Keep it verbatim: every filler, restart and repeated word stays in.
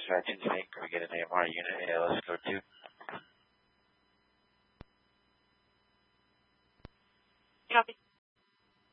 dispatch instinct. Can we get an A M R unit, A L S code two? Copy.